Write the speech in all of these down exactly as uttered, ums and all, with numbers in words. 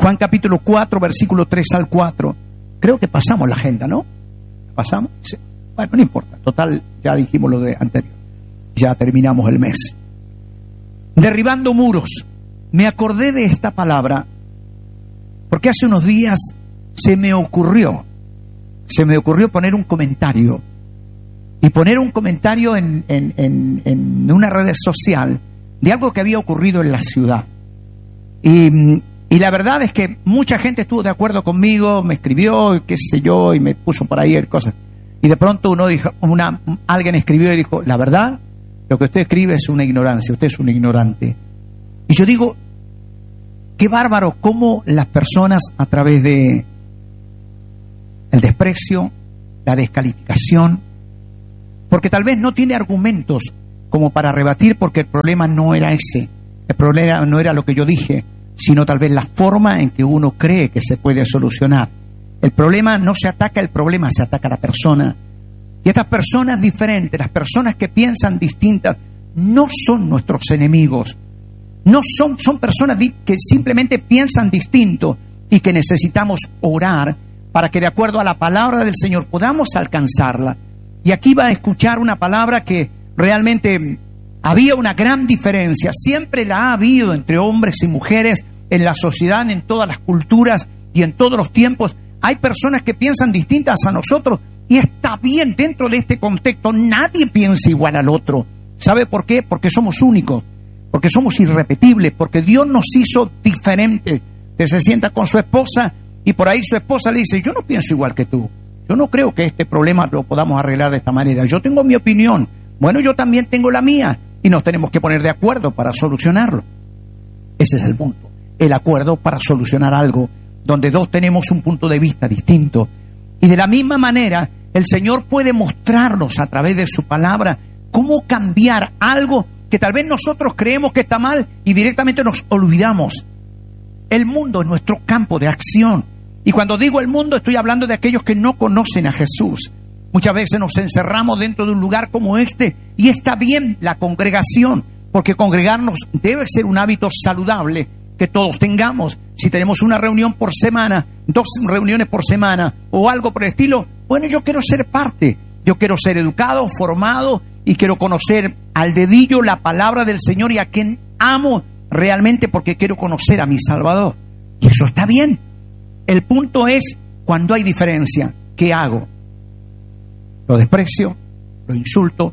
Juan capítulo cuatro, versículo tres al cuatro. Creo que pasamos la agenda, ¿no? ¿Pasamos? Sí. Bueno, no importa. Total, ya dijimos lo de anterior. Ya terminamos el mes. Derribando muros. Me acordé de esta palabra porque hace unos días se me ocurrió, se me ocurrió poner un comentario. Y poner un comentario en, en, en, en una red social de algo que había ocurrido en la ciudad. Y, y la verdad es que mucha gente estuvo de acuerdo conmigo, me escribió, qué sé yo, y me puso por ahí cosas. Y de pronto uno dijo, una, alguien escribió y dijo, la verdad, lo que usted escribe es una ignorancia, usted es un ignorante. Y yo digo, qué bárbaro cómo las personas a través de el desprecio, la descalificación, porque tal vez no tiene argumentos como para rebatir, porque el problema no era ese, el problema no era lo que yo dije, sino tal vez la forma en que uno cree que se puede solucionar. El problema no se ataca el problema, se ataca a la persona. Y estas personas diferentes, las personas que piensan distintas, no son nuestros enemigos. No son, son personas que simplemente piensan distinto y que necesitamos orar para que de acuerdo a la palabra del Señor podamos alcanzarla. Y aquí va a escuchar una palabra que realmente había una gran diferencia. Siempre la ha habido entre hombres y mujeres en la sociedad, en todas las culturas y en todos los tiempos. Hay personas que piensan distintas a nosotros y está bien dentro de este contexto. Nadie piensa igual al otro. ¿Sabe por qué? Porque somos únicos, porque somos irrepetibles, porque Dios nos hizo diferentes. Usted se sienta con su esposa y por ahí su esposa le dice, yo no pienso igual que tú. Yo no creo que este problema lo podamos arreglar de esta manera. Yo tengo mi opinión. Bueno, yo también tengo la mía. Y nos tenemos que poner de acuerdo para solucionarlo. Ese es el punto. El acuerdo para solucionar algo donde dos tenemos un punto de vista distinto. Y de la misma manera, el Señor puede mostrarnos a través de su palabra cómo cambiar algo que tal vez nosotros creemos que está mal y directamente nos olvidamos. El mundo es nuestro campo de acción. Y cuando digo el mundo, estoy hablando de aquellos que no conocen a Jesús. Muchas veces nos encerramos dentro de un lugar como este y está bien la congregación, porque congregarnos debe ser un hábito saludable que todos tengamos. Si tenemos una reunión por semana, dos reuniones por semana o algo por el estilo, bueno, yo quiero ser parte. Yo quiero ser educado, formado y quiero conocer al dedillo la palabra del Señor y a quien amo realmente porque quiero conocer a mi Salvador. Y eso está bien. El punto es cuando hay diferencia, ¿qué hago? Lo desprecio, lo insulto,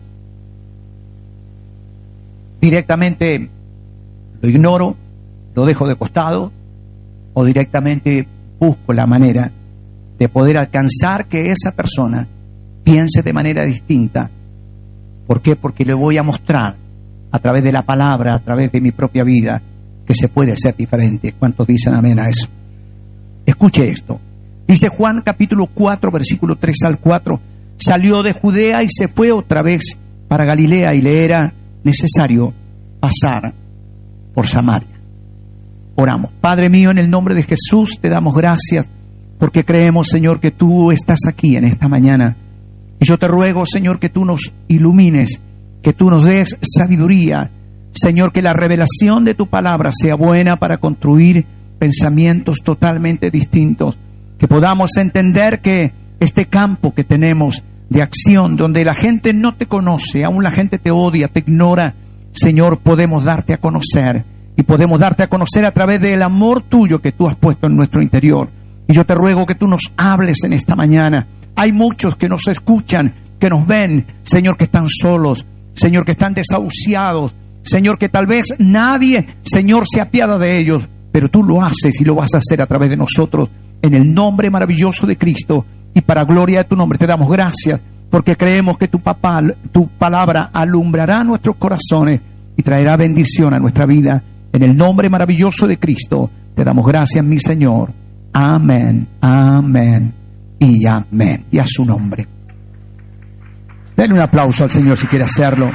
directamente lo ignoro, lo dejo de costado o directamente busco la manera de poder alcanzar que esa persona piense de manera distinta. ¿Por qué? Porque le voy a mostrar a través de la palabra, a través de mi propia vida, que se puede ser diferente. ¿Cuántos dicen amén a eso? Escuche esto. Dice Juan capítulo cuatro, versículo tres al cuatro. Salió de Judea y se fue otra vez para Galilea y le era necesario pasar por Samaria. Oramos. Padre mío, en el nombre de Jesús te damos gracias porque creemos, Señor, que tú estás aquí en esta mañana. Y yo te ruego, Señor, que tú nos ilumines, que tú nos des sabiduría. Señor, que la revelación de tu palabra sea buena para construir pensamientos totalmente distintos. Que podamos entender que este campo que tenemos de acción, donde la gente no te conoce, aún la gente te odia, te ignora, Señor, podemos darte a conocer. Y podemos darte a conocer a través del amor tuyo que tú has puesto en nuestro interior. Y yo te ruego que tú nos hables en esta mañana. Hay muchos que nos escuchan, que nos ven, Señor, que están solos, Señor, que están desahuciados, Señor, que tal vez nadie, Señor, se apiada de ellos, pero tú lo haces y lo vas a hacer a través de nosotros, en el nombre maravilloso de Cristo, y para gloria de tu nombre te damos gracias, porque creemos que tu, papá, tu palabra alumbrará nuestros corazones y traerá bendición a nuestra vida. En el nombre maravilloso de Cristo te damos gracias, mi Señor. Amén, amén y amén. Y a su nombre. Denle un aplauso al Señor si quiere hacerlo.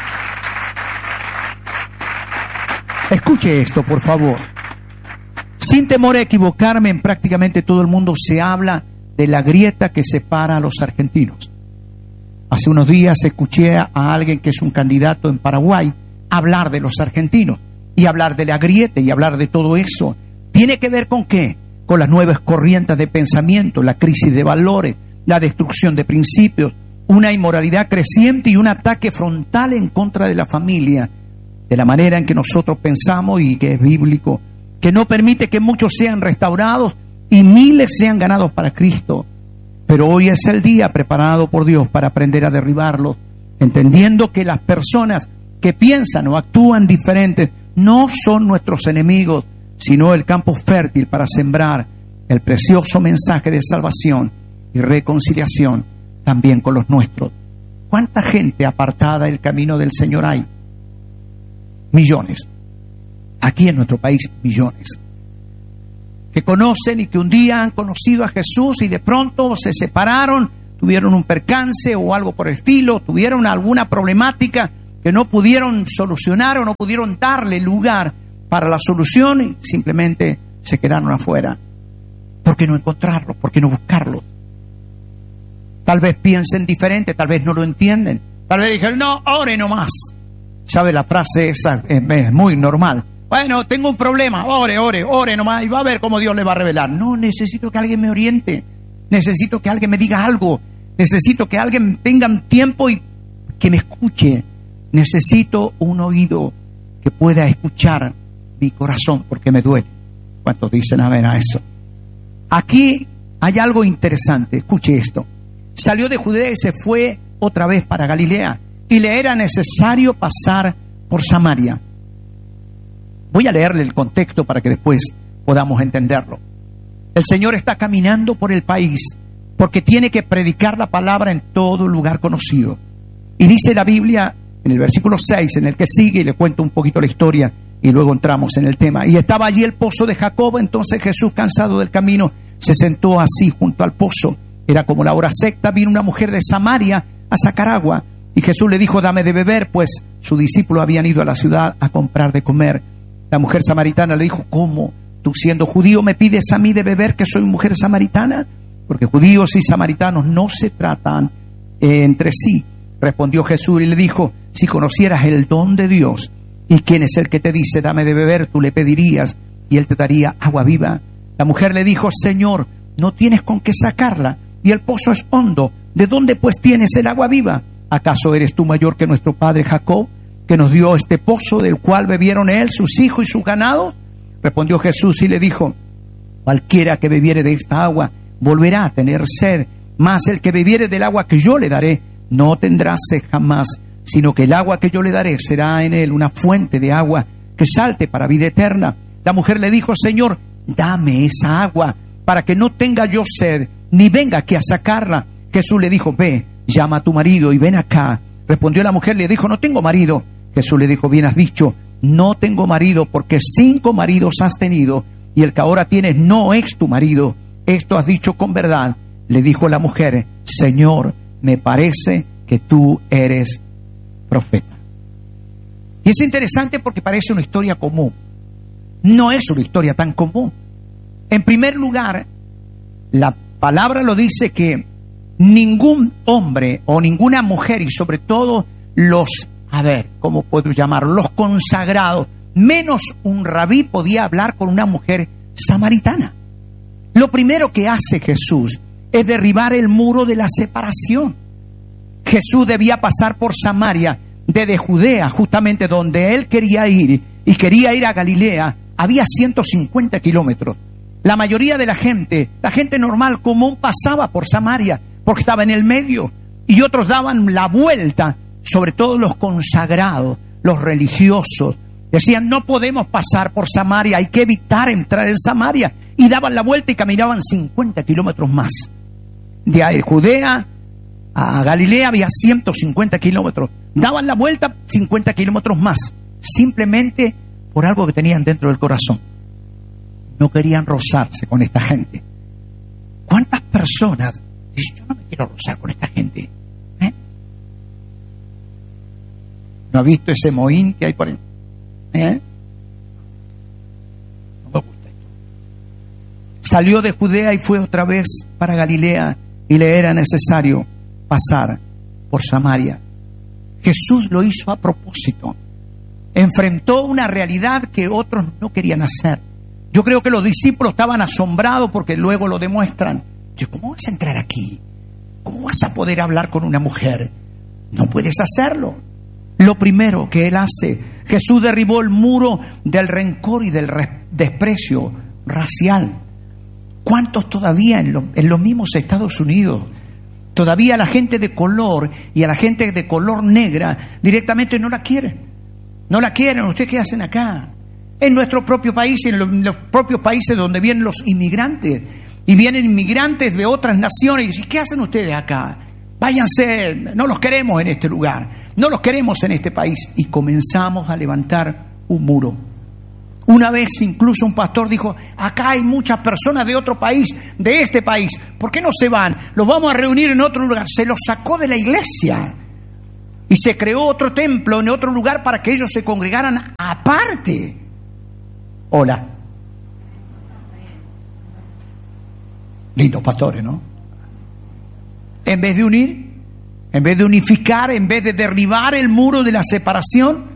Escuche esto, por favor. Sin temor a equivocarme, en prácticamente todo el mundo se habla de la grieta que separa a los argentinos. Hace unos días escuché a alguien que es un candidato en Paraguay hablar de los argentinos y hablar de la grieta y hablar de todo eso. ¿Tiene que ver con qué? Con las nuevas corrientes de pensamiento, la crisis de valores, la destrucción de principios, una inmoralidad creciente y un ataque frontal en contra de la familia, de la manera en que nosotros pensamos y que es bíblico, que no permite que muchos sean restaurados y miles sean ganados para Cristo. Pero hoy es el día preparado por Dios para aprender a derribarlos, entendiendo que las personas que piensan o actúan diferentes no son nuestros enemigos, sino el campo fértil para sembrar el precioso mensaje de salvación y reconciliación también con los nuestros. ¿Cuánta gente apartada del camino del Señor hay? Millones. Aquí en nuestro país, millones. Que conocen y que un día han conocido a Jesús y de pronto se separaron, tuvieron un percance o algo por el estilo, tuvieron alguna problemática que no pudieron solucionar o no pudieron darle lugar para la solución y simplemente se quedaron afuera. ¿Por qué no encontrarlo? ¿Por qué no buscarlo? Tal vez piensen diferente, tal vez no lo entienden. Tal vez dijeron, no, ore nomás. ¿Sabe la frase esa? Es muy normal. Bueno, tengo un problema, ore, ore, ore nomás y va a ver cómo Dios le va a revelar. No, necesito que alguien me oriente. Necesito que alguien me diga algo. Necesito que alguien tenga tiempo y que me escuche. Necesito un oído que pueda escuchar mi corazón porque me duele. ¿Cuántos dicen amén a eso? Aquí hay algo interesante. Escuche esto. Salió de Judea y se fue otra vez para Galilea y le era necesario pasar por Samaria. Voy a leerle el contexto para que después podamos entenderlo. El Señor está caminando por el país porque tiene que predicar la palabra en todo lugar conocido. Y dice la Biblia en el versículo seis, en el que sigue, y le cuento un poquito la historia y luego entramos en el tema. Y estaba allí el pozo de Jacob. Entonces Jesús, cansado del camino, se sentó así junto al pozo. Era como la hora sexta. Vino una mujer de Samaria a sacar agua. Y Jesús le dijo, dame de beber, pues sus discípulos habían ido a la ciudad a comprar de comer. La mujer samaritana le dijo, ¿cómo? Tú siendo judío me pides a mí de beber, que soy mujer samaritana. Porque judíos y samaritanos no se tratan eh, entre sí. Respondió Jesús y le dijo, si conocieras el don de Dios y quién es el que te dice, dame de beber, tú le pedirías y él te daría agua viva. La mujer le dijo, Señor, no tienes con qué sacarla y el pozo es hondo. ¿De dónde pues tienes el agua viva? ¿Acaso eres tú mayor que nuestro padre Jacob, que nos dio este pozo del cual bebieron él, sus hijos y sus ganados? Respondió Jesús y le dijo, cualquiera que bebiere de esta agua volverá a tener sed, mas el que bebiere del agua que yo le daré no tendrá sed jamás, sino que el agua que yo le daré será en él una fuente de agua que salte para vida eterna. La mujer le dijo, Señor, dame esa agua para que no tenga yo sed, ni venga aquí a sacarla. Jesús le dijo, ve, llama a tu marido y ven acá. Respondió la mujer, le dijo, no tengo marido. Jesús le dijo, bien has dicho, no tengo marido, porque cinco maridos has tenido, y el que ahora tienes no es tu marido. Esto has dicho con verdad. Le dijo la mujer, Señor, me parece que tú eres profeta. Y es interesante porque parece una historia común. No es una historia tan común. En primer lugar, la palabra lo dice que ningún hombre o ninguna mujer, y sobre todo los, a ver, ¿cómo puedo llamarlo? Los consagrados, menos un rabí podía hablar con una mujer samaritana. Lo primero que hace Jesús es derribar el muro de la separación. Jesús debía pasar por Samaria, desde Judea, justamente donde él quería ir, y quería ir a Galilea. Había ciento cincuenta kilómetros. La mayoría de la gente, la gente normal, común, pasaba por Samaria, porque estaba en el medio, y otros daban la vuelta, sobre todo los consagrados, los religiosos. Decían, no podemos pasar por Samaria, hay que evitar entrar en Samaria. Y daban la vuelta y caminaban cincuenta kilómetros más. De Judea a Galilea había ciento cincuenta kilómetros. Daban la vuelta cincuenta kilómetros más, simplemente por algo que tenían dentro del corazón. No querían rozarse con esta gente. ¿Cuántas personas dicen, yo no me quiero rozar con esta gente? ¿Eh? ¿No ha visto ese mohín que hay por ahí? ¿Eh? No me gusta esto. Salió de Judea y fue otra vez para Galilea, y le era necesario pasar por Samaria. Jesús lo hizo a propósito. Enfrentó una realidad que otros no querían hacer. Yo creo que los discípulos estaban asombrados porque luego lo demuestran. Yo, ¿cómo vas a entrar aquí? ¿Cómo vas a poder hablar con una mujer? No puedes hacerlo. Lo primero que él hace, Jesús derribó el muro del rencor y del desprecio racial. ¿Cuántos todavía en, lo, en los mismos Estados Unidos? Todavía a la gente de color y a la gente de color negra directamente no la quieren. No la quieren. ¿Ustedes qué hacen acá? En nuestro propio país, en los, en los propios países donde vienen los inmigrantes. Y vienen inmigrantes de otras naciones y dicen, ¿qué hacen ustedes acá? Váyanse, no los queremos en este lugar, no los queremos en este país. Y comenzamos a levantar un muro. Una vez incluso un pastor dijo, acá hay muchas personas de otro país, de este país, ¿por qué no se van? Los vamos a reunir en otro lugar. Se los sacó de la iglesia y se creó otro templo en otro lugar para que ellos se congregaran aparte. Hola. Lindos pastores, ¿no? En vez de unir, en vez de unificar, en vez de derribar el muro de la separación,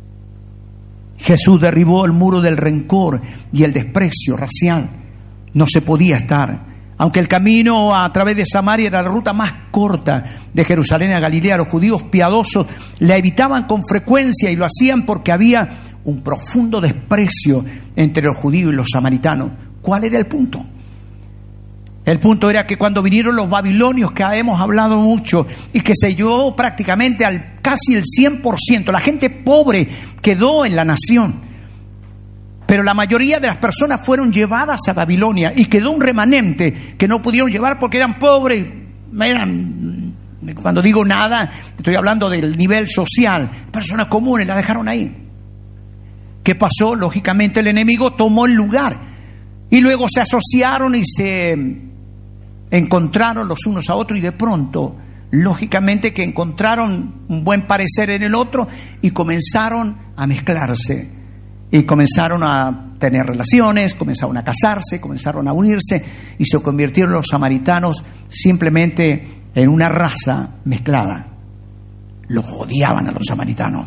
Jesús derribó el muro del rencor y el desprecio racial. No se podía estar. Aunque el camino a través de Samaria era la ruta más corta de Jerusalén a Galilea, los judíos piadosos la evitaban con frecuencia y lo hacían porque había un profundo desprecio entre los judíos y los samaritanos. ¿Cuál era el punto? El punto era que cuando vinieron los babilonios, que hemos hablado mucho, y que se llevó prácticamente al casi el cien por ciento, la gente pobre quedó en la nación. Pero la mayoría de las personas fueron llevadas a Babilonia y quedó un remanente que no pudieron llevar porque eran pobres, eran, cuando digo nada, estoy hablando del nivel social, personas comunes, la dejaron ahí. ¿Qué pasó? Lógicamente el enemigo tomó el lugar y luego se asociaron y se encontraron los unos a otros y de pronto, lógicamente que encontraron un buen parecer en el otro y comenzaron a mezclarse y comenzaron a tener relaciones, comenzaron a casarse, comenzaron a unirse y se convirtieron los samaritanos simplemente en una raza mezclada. Los odiaban a los samaritanos.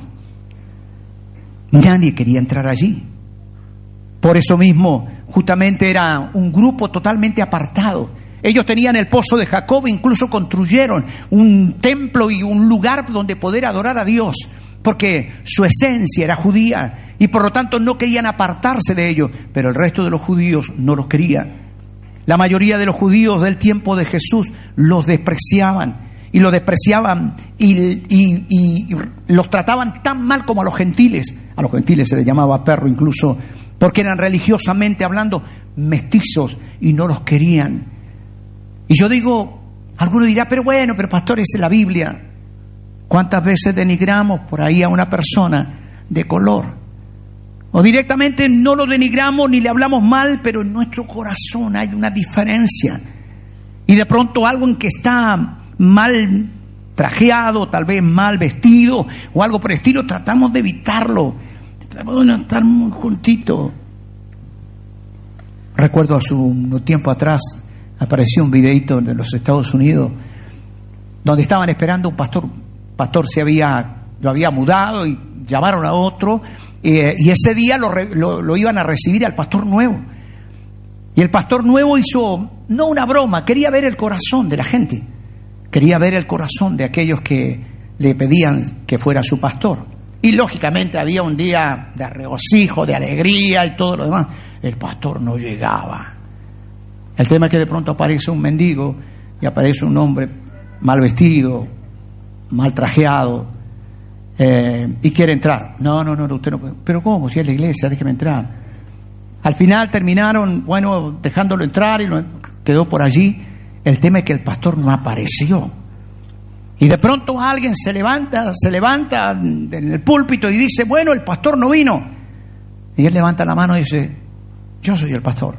Nadie quería entrar allí. Por eso mismo, justamente era un grupo totalmente apartado. Ellos tenían el pozo de Jacob, incluso construyeron un templo y un lugar donde poder adorar a Dios, porque su esencia era judía y por lo tanto no querían apartarse de ellos, pero el resto de los judíos no los quería. La mayoría de los judíos del tiempo de Jesús los despreciaban y los despreciaban y, y, y los trataban tan mal como a los gentiles. A los gentiles se les llamaba perro incluso, porque eran religiosamente hablando mestizos y no los querían. Y yo digo, alguno dirá, pero bueno, pero pastor, esa es la Biblia. ¿Cuántas veces denigramos por ahí a una persona de color? O directamente no lo denigramos ni le hablamos mal, pero en nuestro corazón hay una diferencia. Y de pronto alguien que está mal trajeado, tal vez mal vestido o algo por el estilo, tratamos de evitarlo. Tratamos de estar muy juntitos. Recuerdo hace un tiempo atrás, apareció un videíto de los Estados Unidos donde estaban esperando un pastor. Pastor se había, lo había mudado y llamaron a otro eh, y ese día lo, lo, lo iban a recibir al pastor nuevo. Y el pastor nuevo hizo, no una broma, quería ver el corazón de la gente. Quería ver el corazón de aquellos que le pedían que fuera su pastor. Y lógicamente había un día de regocijo, de alegría y todo lo demás. El pastor no llegaba. El tema es que de pronto aparece un mendigo y aparece un hombre mal vestido, mal trajeado, eh, y quiere entrar. No, no, no, usted no puede. ¿Pero cómo? Si es la iglesia, déjeme entrar. Al final terminaron, bueno, dejándolo entrar y lo quedó por allí. El tema es que el pastor no apareció. Y de pronto alguien se levanta, se levanta en el púlpito y dice, bueno, el pastor no vino. Y él levanta la mano y dice, yo soy el pastor.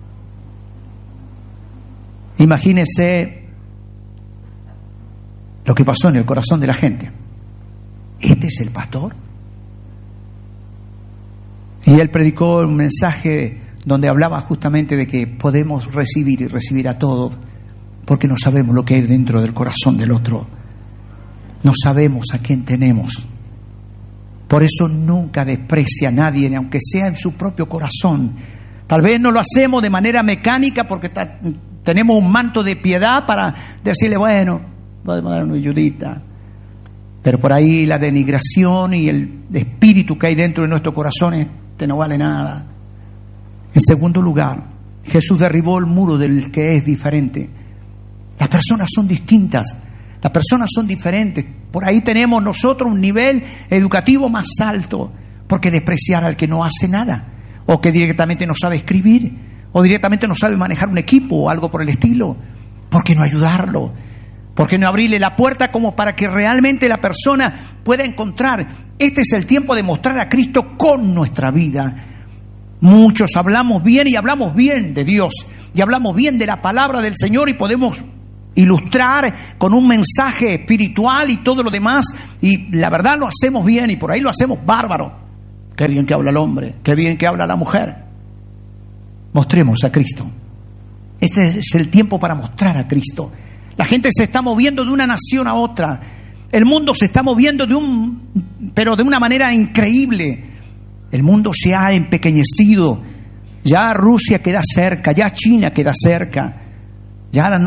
Imagínese lo que pasó en el corazón de la gente. ¿Este es el pastor? Y él predicó un mensaje donde hablaba justamente de que podemos recibir y recibir a todos porque no sabemos lo que hay dentro del corazón del otro. No sabemos a quién tenemos. Por eso nunca desprecia a nadie, aunque sea en su propio corazón. Tal vez no lo hacemos de manera mecánica porque ta, tenemos un manto de piedad para decirle, bueno, podemos dar una ayudita. Pero por ahí la denigración y el espíritu que hay dentro de nuestros corazones te no vale nada. En segundo lugar, Jesús derribó el muro del que es diferente. Las personas son distintas, las personas son diferentes. Por ahí tenemos nosotros un nivel educativo más alto, porque despreciar al que no hace nada, o que directamente no sabe escribir, o directamente no sabe manejar un equipo o algo por el estilo. ¿Por qué no ayudarlo? ¿Por qué no abrirle la puerta como para que realmente la persona pueda encontrar? Este es el tiempo de mostrar a Cristo con nuestra vida. Muchos hablamos bien y hablamos bien de Dios y hablamos bien de la palabra del Señor y podemos ilustrar con un mensaje espiritual y todo lo demás, y la verdad lo hacemos bien y por ahí lo hacemos bárbaro. Qué bien que habla el hombre, qué bien que habla la mujer. Mostremos a Cristo. Este es el tiempo para mostrar a Cristo. La gente se está moviendo de una nación a otra. El mundo se está moviendo de un, pero de una manera increíble. El mundo se ha empequeñecido. Ya Rusia queda cerca, ya China queda cerca. Ya la